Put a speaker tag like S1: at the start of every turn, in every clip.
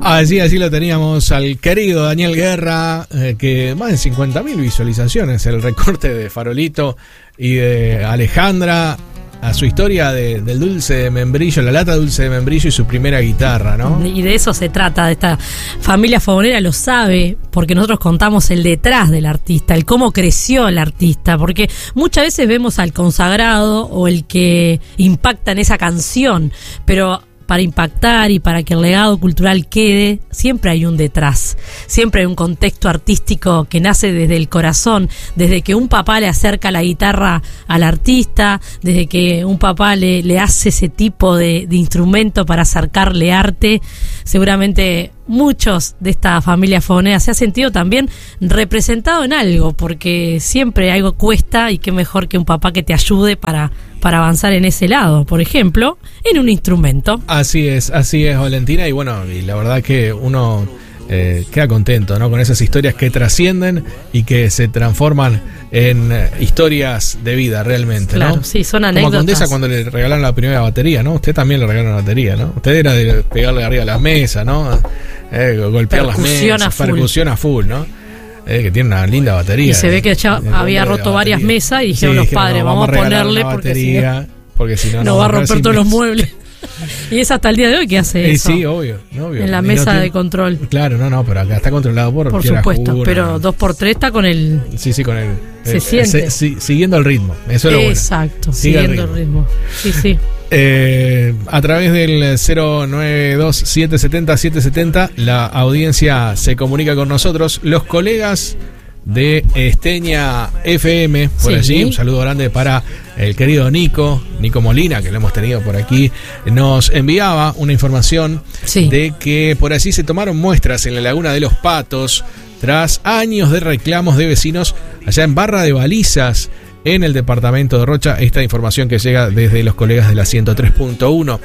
S1: Así lo teníamos al querido Daniel Guerra, que más de 50.000 visualizaciones, el recorte de Farolito y de Alejandra, a su historia del dulce de membrillo, la lata dulce de membrillo y su primera guitarra, ¿no?
S2: Y de eso se trata, de esta familia fogonera lo sabe, porque nosotros contamos el detrás del artista, el cómo creció el artista, porque muchas veces vemos al consagrado o el que impacta en esa canción, pero para impactar y para que el legado cultural quede, siempre hay un detrás, siempre hay un contexto artístico que nace desde el corazón, desde que un papá le acerca la guitarra al artista, desde que un papá le hace ese tipo de instrumento para acercarle arte. Seguramente muchos de esta familia fogonera se ha sentido también representado en algo, porque siempre algo cuesta y qué mejor que un papá que te ayude para avanzar en ese lado, por ejemplo, en un instrumento.
S1: Así es, Valentina, y bueno, y la verdad que uno queda contento, ¿no? Con esas historias que trascienden y que se transforman en historias de vida realmente,
S2: claro,
S1: ¿no?
S2: Sí, son anécdotas.
S1: Como a Condesa cuando le regalaron la primera batería, ¿no? Usted también le regalaron la batería, ¿no? Usted era de pegarle arriba a las mesas, ¿no? Golpear las mesas, percusión a full, ¿no? Que tiene una linda batería.
S2: Y se ve que ya había roto varias mesas y dijeron los padres, vamos a ponerle
S1: porque si no
S2: nos va a romper todos los muebles. Y es hasta el día de hoy que hace eso.
S1: Sí, obvio.
S2: En la mesa de control.
S1: Claro, pero acá está controlado por
S2: supuesto,
S1: Jura,
S2: pero 2x3 está con el...
S1: Sí, con el...
S2: Se siente.
S1: Siguiendo el ritmo, eso es lo bueno.
S2: Exacto, siguiendo el ritmo. Sí.
S1: A través del 092-770-770 la audiencia se comunica con nosotros. Los colegas de Esteña FM, por allí, un saludo grande para el querido Nico Molina, que lo hemos tenido por aquí, nos enviaba una información de que por allí se tomaron muestras en la Laguna de los Patos tras años de reclamos de vecinos allá en Barra de Balizas, en el departamento de Rocha. Esta información que llega desde los colegas de la 103.1.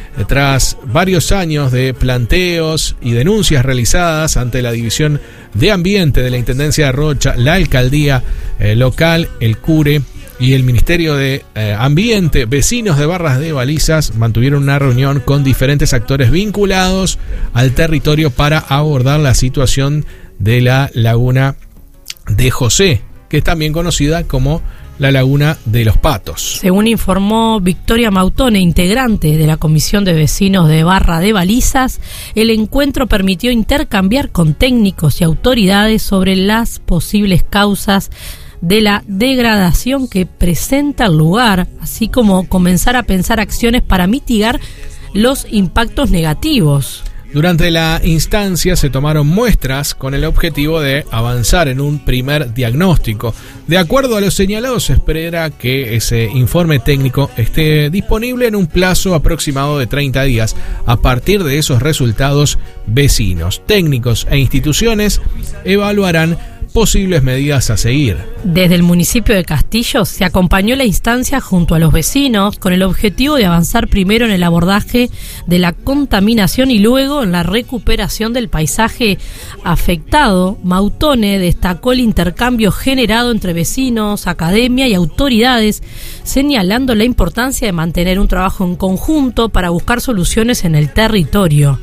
S1: Tras varios años de planteos y denuncias realizadas ante la División de Ambiente de la Intendencia de Rocha, la Alcaldía local, el CURE y el Ministerio de Ambiente, vecinos de Barras de Balizas mantuvieron una reunión con diferentes actores vinculados al territorio para abordar la situación de la Laguna de José, que es también conocida como la Laguna de los Patos.
S2: Según informó Victoria Mautone, integrante de la Comisión de Vecinos de Barra de Balizas, el encuentro permitió intercambiar con técnicos y autoridades sobre las posibles causas de la degradación que presenta el lugar, así como comenzar a pensar acciones para mitigar los impactos negativos.
S1: Durante la instancia se tomaron muestras con el objetivo de avanzar en un primer diagnóstico. De acuerdo a lo señalado, se espera que ese informe técnico esté disponible en un plazo aproximado de 30 días. A partir de esos resultados, vecinos, técnicos e instituciones evaluarán posibles medidas a seguir.
S2: Desde el municipio de Castillo se acompañó la instancia junto a los vecinos con el objetivo de avanzar primero en el abordaje de la contaminación y luego en la recuperación del paisaje afectado. Mautone destacó el intercambio generado entre vecinos, academia y autoridades, señalando la importancia de mantener un trabajo en conjunto para buscar soluciones en el territorio.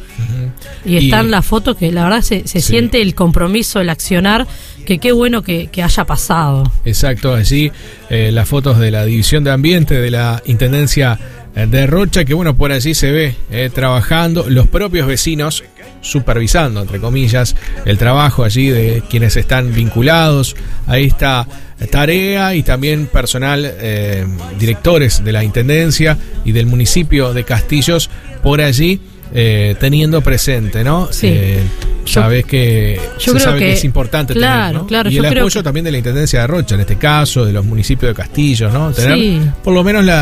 S2: Y están las fotos que la verdad se siente el compromiso, el accionar, que qué bueno que haya pasado.
S1: Exacto, allí las fotos de la División de Ambiente de la Intendencia de Rocha, que bueno, por allí se ve trabajando, los propios vecinos supervisando, entre comillas, el trabajo allí de quienes están vinculados a esta tarea y también personal, directores de la Intendencia y del municipio de Castillos por allí, teniendo presente, ¿no?
S2: Sí.
S1: Sabes que
S2: yo creo que
S1: es importante tener, ¿no?
S2: Claro,
S1: y el apoyo también de la Intendencia de Rocha, en este caso, de los municipios de Castillos, ¿no? Tener por lo menos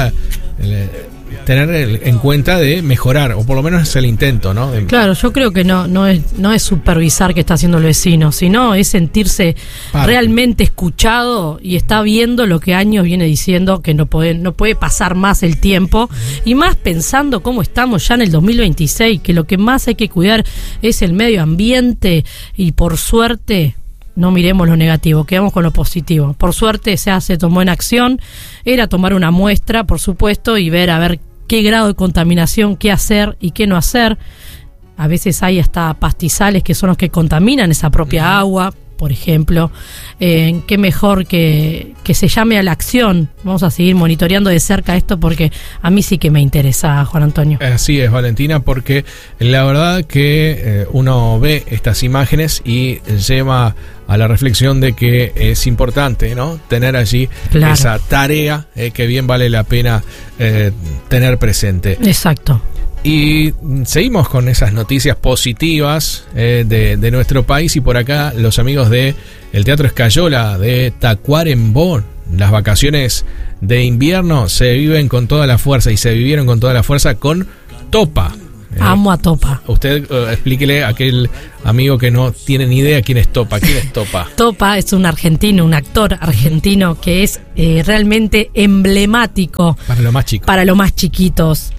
S1: tener en cuenta de mejorar, o por lo menos es el intento, ¿no?
S2: Claro, yo creo que no es supervisar qué está haciendo el vecino, sino es sentirse realmente escuchado y está viendo lo que años viene diciendo, que no puede pasar más el tiempo, y más pensando cómo estamos ya en el 2026, que lo que más hay que cuidar es el medio ambiente, y por suerte no miremos lo negativo, quedamos con lo positivo. Por suerte se tomó en acción, era tomar una muestra, por supuesto, y ver a ver qué grado de contaminación, qué hacer y qué no hacer. a veces hay hasta pastizales que son los que contaminan esa propia agua, por ejemplo. Qué mejor que se llame a la acción. Vamos a seguir monitoreando de cerca esto porque a mí sí que me interesa, Juan Antonio.
S1: Así es, Valentina, porque la verdad que uno ve estas imágenes y lleva a la reflexión de que es importante, ¿no?, tener allí esa tarea que bien vale la pena tener presente.
S2: Exacto.
S1: Y seguimos con esas noticias positivas de nuestro país, y por acá los amigos de el Teatro Escayola de Tacuarembó, las vacaciones de invierno se viven con toda la fuerza, y se vivieron con toda la fuerza con Topa.
S2: Amo a Topa.
S1: Usted explíquele a aquel amigo que no tiene ni idea quién es Topa. ¿Quién es Topa?
S2: Topa es un argentino, un actor argentino que es realmente emblemático
S1: para los más chicos.
S2: Para los más chiquitos.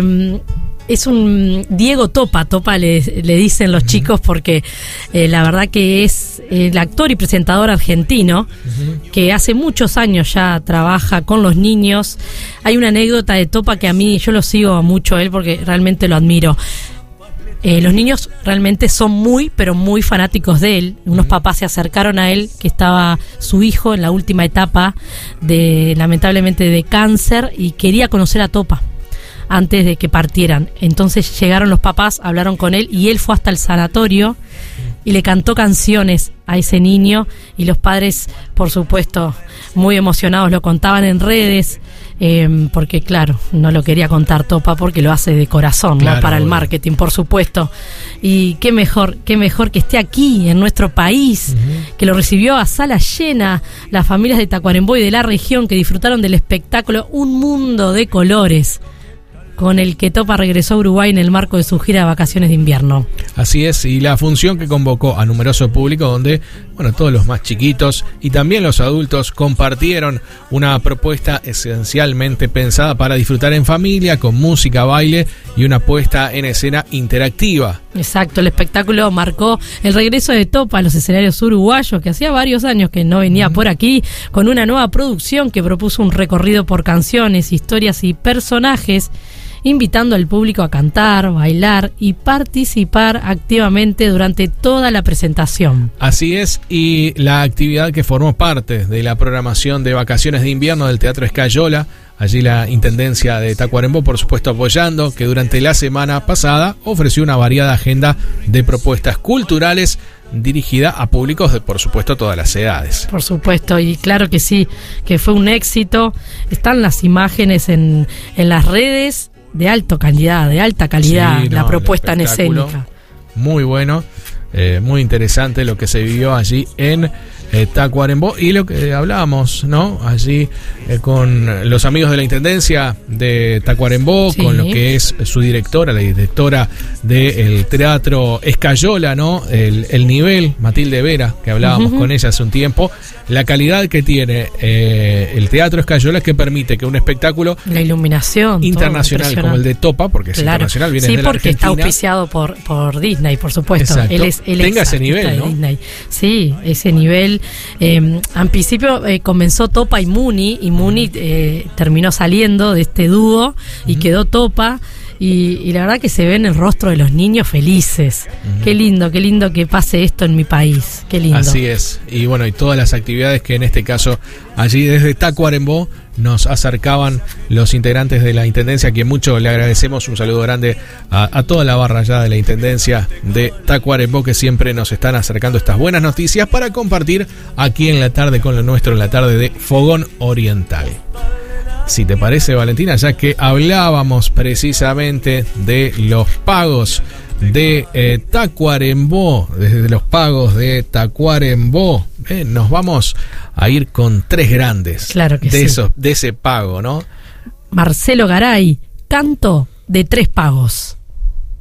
S2: Es un Diego Topa, le dicen los chicos, porque la verdad que es el actor y presentador argentino que hace muchos años ya trabaja con los niños. Hay una anécdota de Topa que a mí, yo lo sigo mucho a él porque realmente lo admiro. Los niños realmente son muy, pero muy fanáticos de él. Unos papás se acercaron a él, que estaba su hijo en la última etapa lamentablemente de cáncer, y quería conocer a Topa antes de que partieran. Entonces llegaron los papás, hablaron con él, y él fue hasta el sanatorio y le cantó canciones a ese niño, y los padres, por supuesto, muy emocionados, lo contaban en redes, porque claro, no lo quería contar Topa porque lo hace de corazón, claro, ¿no?, para el marketing, por supuesto. Y qué mejor que esté aquí en nuestro país, que lo recibió a sala llena las familias de Tacuarembó y de la región, que disfrutaron del espectáculo Un Mundo de Colores, con el que Topa regresó a Uruguay en el marco de su gira de vacaciones de invierno.
S1: Así es, y la función que convocó a numeroso público, donde, bueno, todos los más chiquitos y también los adultos compartieron una propuesta esencialmente pensada para disfrutar en familia, con música, baile y una puesta en escena interactiva.
S2: Exacto, el espectáculo marcó el regreso de Topa a los escenarios uruguayos, que hacía varios años que no venía por aquí, con una nueva producción que propuso un recorrido por canciones, historias y personajes, invitando al público a cantar, bailar y participar activamente durante toda la presentación.
S1: Así es, y la actividad que formó parte de la programación de vacaciones de invierno del Teatro Escayola, allí la Intendencia de Tacuarembó, por supuesto, apoyando, que durante la semana pasada ofreció una variada agenda de propuestas culturales dirigida a públicos de, por supuesto, todas las edades.
S2: Por supuesto, y claro que sí, que fue un éxito. Están las imágenes en las redes, de alta calidad, sí, la propuesta en escénica.
S1: Muy bueno, muy interesante lo que se vivió allí en Tacuarembó, y lo que hablábamos, ¿no?, allí con los amigos de la Intendencia de Tacuarembó, sí, con lo que es su directora, la directora del Teatro Escayola, ¿no?, el nivel, Matilde Vera, que hablábamos con ella hace un tiempo, la calidad que tiene el Teatro Escayola, que permite que un espectáculo,
S2: la iluminación
S1: internacional como el de Topa, porque es internacional, viene de la Argentina,
S2: está auspiciado por Disney, por supuesto.
S1: Exacto. Tenga ese nivel, ¿no?
S2: Disney. Sí, ese nivel. Al principio comenzó Topa y Muni terminó saliendo de este dúo y quedó Topa, y la verdad que se ve en el rostro de los niños felices. Qué lindo que pase esto en mi país, qué lindo.
S1: Así es, y bueno, y todas las actividades que en este caso allí desde Tacuarembó nos acercaban los integrantes de la Intendencia, a quien mucho le agradecemos. Un saludo grande a toda la barra ya de la Intendencia de Tacuarembó, que siempre nos están acercando estas buenas noticias para compartir aquí en la tarde con lo nuestro, en la tarde de Fogón Oriental. Si te parece, Valentina, ya que hablábamos precisamente de los pagos de Tacuarembó, desde los pagos de Tacuarembó, nos vamos a ir con tres grandes,
S2: claro que sí,
S1: de ese pago, ¿no?
S2: Marcelo Garay, Canto de Tres Pagos.